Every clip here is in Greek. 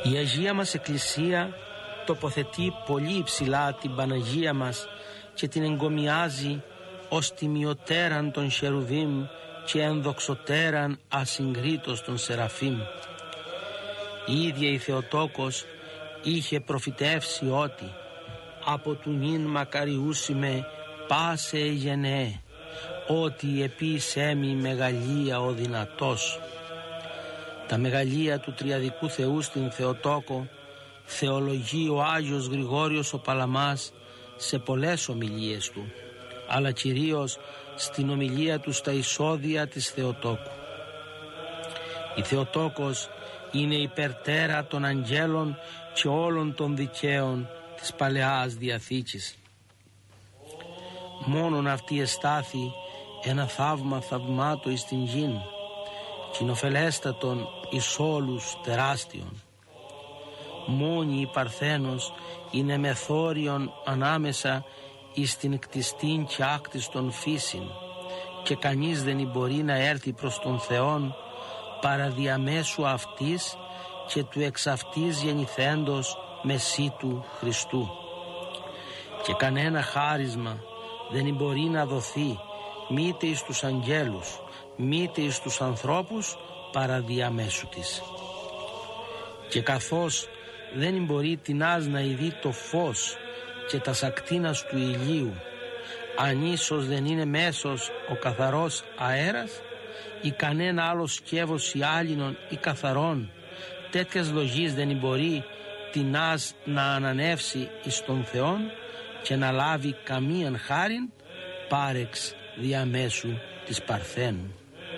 Η Αγία μας Εκκλησία τοποθετεί πολύ υψηλά την Παναγία μας και την εγκομιάζει ως τιμιωτέραν των Χερουβίμ και ενδοξωτέραν ασυγκρίτως των Σεραφείμ. Η ίδια η Θεοτόκος είχε προφητεύσει ότι «Από του νυν μακαριούσιμε πάσε γενναίε, ότι επίησέ μη μεγαλεία ο δυνατός». Τα μεγαλεία του Τριαδικού Θεού στην Θεοτόκο θεολογεί ο Άγιος Γρηγόριος ο Παλαμάς σε πολλές ομιλίες του, αλλά κυρίως στην ομιλία του στα εισόδια της Θεοτόκου. Η Θεοτόκος είναι υπερτέρα των αγγέλων και όλων των δικαίων της Παλαιάς Διαθήκης. Μόνον αυτή εστάθη ένα θαύμα θαυμάτο εις την γην, κοινοφελέστατον εις όλους τεράστιον. Μόνη η Παρθένος είναι μεθόριον ανάμεσα εις την κτιστήν και άκτιστον φύσιν, και κανείς δεν μπορεί να έρθει προς τον Θεόν παρά διαμέσου αυτής και του εξ αυτής γεννηθέντος μεσίτου Χριστού. Και κανένα χάρισμα δεν μπορεί να δοθεί μήτε εις τους αγγέλους μήτε εις τους ανθρώπους παρά διαμέσου της. Και καθώς δεν μπορεί τινάς να ειδεί το φως και τα σακτίνας του ηλίου, αν ίσως δεν είναι μέσος ο καθαρός αέρας ή κανένα άλλο σκεύος ή άλλινον ή καθαρόν, τέτοιας λογής δεν μπορεί τινάς να ανανεύσει εις τον Θεόν και να λάβει καμίαν χάριν πάρεξ διαμέσου της Παρθένου.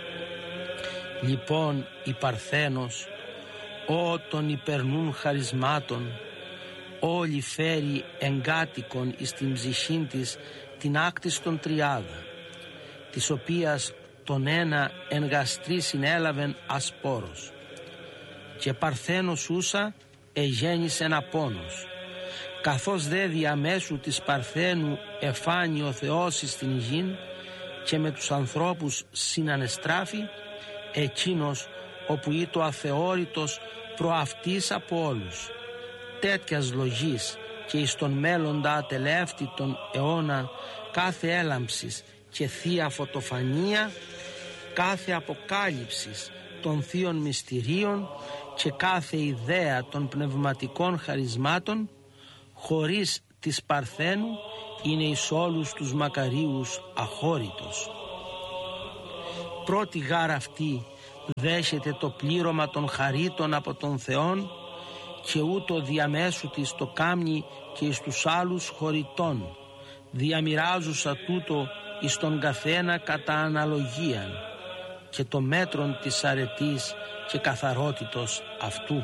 Λοιπόν η Παρθένος, ό των υπερνούν χαρισμάτων, όλη φέρει εγκάτοικον εις την ψυχήν της την άκτιστον τριάδα, της οποίας τον ένα εν γαστρή συνέλαβεν ασπόρος. Και Παρθένος ούσα εγέννησεν απόνος. Καθώς δε διαμέσου της Παρθένου εφάνει ο Θεός εις την γην και με τους ανθρώπους συνανεστράφει, εκείνος όπου ή το αθεώρητος προαυτής από όλους. Τέτοιας λογής και εις τον μέλλοντα ατελεύτη τον αιώνα κάθε έλαμψης και θεία φωτοφανία, κάθε αποκάλυψης των θείων μυστηρίων και κάθε ιδέα των πνευματικών χαρισμάτων, χωρίς της Παρθένου είναι εις όλους τους μακαρίους αχώρητος. Πρώτη γάρα αυτή δέχεται το πλήρωμα των χαρίτων από τον Θεόν και ούτω διαμέσου της το κάμνει και εις τους άλλους χωριτών, διαμοιράζουσα τούτο εις τον καθένα κατά αναλογίαν και το μέτρον της αρετής και καθαρότητος αυτού.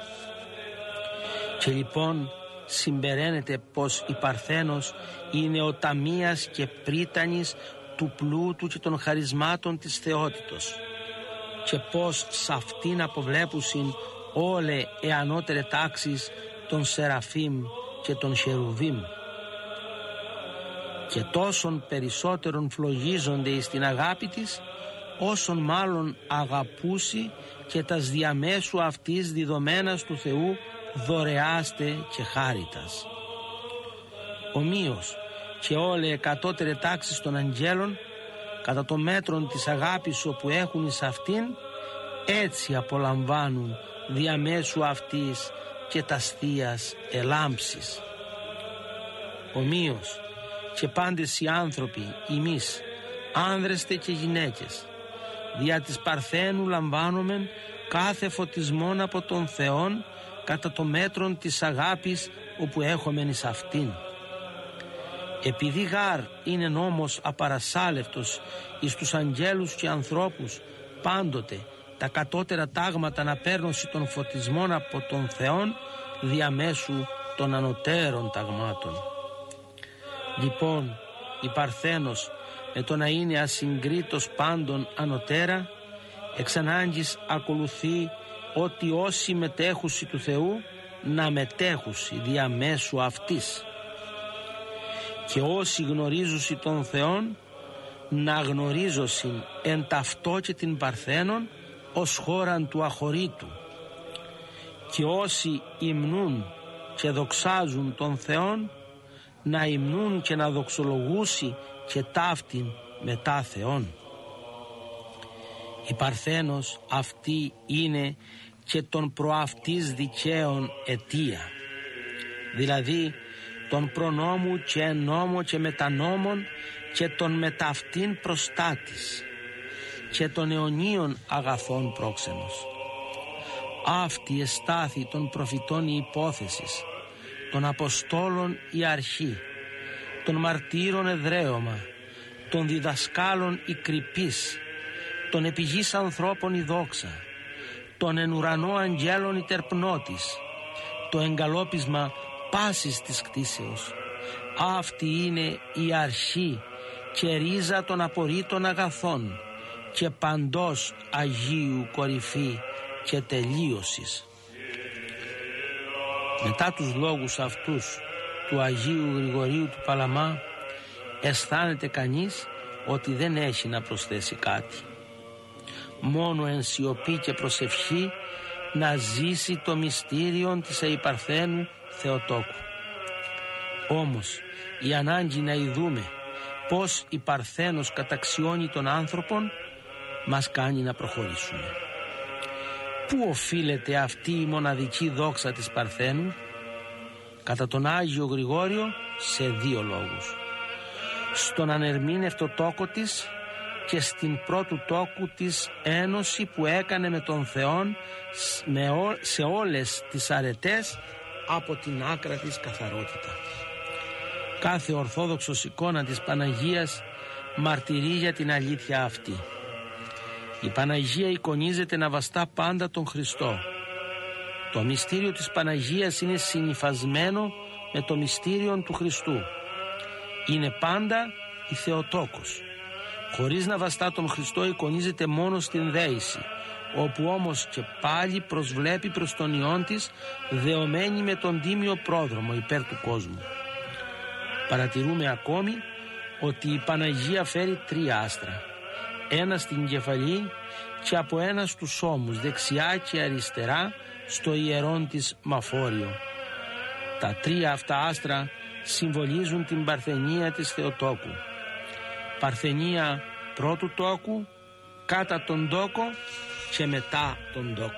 Και λοιπόν συμπεραίνεται πως η Παρθένος είναι ο ταμείας και πρίτανης του πλούτου και των χαρισμάτων της θεότητος, και πως σ' αυτήν αποβλέπουσιν όλε εανώτερε τάξεις των Σεραφείμ και των Χερουβίμ, και τόσον περισσότερον φλογίζονται εις την αγάπη της, όσον μάλλον αγαπούσι και τας διαμέσου αυτής διδομένας του Θεού δωρεάστε και χάριτας. Ομοίως και όλε εκατότερε τάξεις των αγγέλων κατά το μέτρον της αγάπης όπου έχουν εις αυτήν, έτσι απολαμβάνουν διαμέσου αυτής και τας θείας ελάμψης. Ομοίως και πάντες οι άνθρωποι, εμείς, άνδρεστε και γυναίκες, δια της Παρθένου λαμβάνομεν κάθε φωτισμόν από τον Θεόν κατά το μέτρον της αγάπης όπου έχομεν εις αυτήν. Επειδή γάρ είναι νόμος απαρασάλευτος εις τους αγγέλους και ανθρώπους πάντοτε τα κατώτερα τάγματα να παίρνωση των φωτισμών από τον Θεόν διαμέσου των ανωτέρων ταγμάτων. Λοιπόν η Παρθένος με το να είναι ασυγκρίτως πάντων ανωτέρα, εξ ανάγκης ακολουθεί ότι όσοι μετέχουσι του Θεού να μετέχουσι διαμέσου αυτής, και όσοι γνωρίζουσι τον Θεόν να γνωρίζωσιν εν ταυτό και την Παρθένον ως χώραν του αχωρήτου, και όσοι υμνούν και δοξάζουν τον Θεόν, να υμνούν και να δοξολογούσι και ταύτην μετά Θεόν. Η Παρθένος αυτή είναι και των προαυτής δικαίων αιτία, δηλαδή των προνόμου και εν νόμο και μετανόμων και των μεταυτήν προστάτης και των αιωνίων αγαθών πρόξενος. Αυτή εστάθη των προφητών η υπόθεσης, των Αποστόλων η αρχή, των μαρτύρων εδραίωμα, των διδασκάλων η κρυπής, των επιγής ανθρώπων η δόξα, των εν ουρανό αγγέλων η τερπνότης, το εγκαλόπισμα πάσης της κτίσεως. Αυτή είναι η αρχή και ρίζα των απορρίτων αγαθών και παντός Αγίου κορυφή και τελείωσης. Μετά τους λόγους αυτούς του Αγίου Γρηγορίου του Παλαμά, αισθάνεται κανείς ότι δεν έχει να προσθέσει κάτι. Μόνο εν σιωπή και προσευχή να ζήσει το μυστήριο της Αϊπαρθένου Θεοτόκου. Όμως η ανάγκη να ειδούμε πως η Παρθένος καταξιώνει τον άνθρωπον μας κάνει να προχωρήσουμε. Πού οφείλεται αυτή η μοναδική δόξα της Παρθένου? Κατά τον Άγιο Γρηγόριο σε δύο λόγους: στον ανερμήνευτο τόκο της και στην πρώτου τόκου της ένωση που έκανε με τον Θεόν σε όλες τις αρετές από την άκρα της καθαρότητα. Κάθε ορθόδοξος εικόνα της Παναγίας μαρτυρεί για την αλήθεια αυτή. Η Παναγία εικονίζεται να βαστά πάντα τον Χριστό. Το μυστήριο της Παναγίας είναι συνυφασμένο με το μυστήριο του Χριστού. Είναι πάντα η Θεοτόκος. Χωρίς να βαστά τον Χριστό εικονίζεται μόνο στην δέηση, όπου όμως και πάλι προσβλέπει προς τον Υιόν της, δεωμένη με τον τίμιο πρόδρομο υπέρ του κόσμου. Παρατηρούμε ακόμη ότι η Παναγία φέρει τρία άστρα, ένα στην κεφαλή και από ένα στους ώμους, δεξιά και αριστερά, στο ιερόν της μαφόριο. Τα τρία αυτά άστρα συμβολίζουν την παρθενία της Θεοτόκου. Παρθενία πρώτου τόκου, κάτα τον τόκο και μετά τον τόκο.